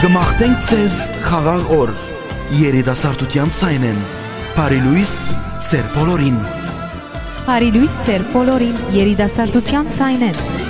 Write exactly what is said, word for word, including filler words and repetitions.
Գմախտենք ձեզ խաղաղ օր, երիտասարդության ցայնեն, Փարիլույս ծեր բոլորին։ Փարիլույս ծեր բոլորին, երիտասարդության ցայնեն։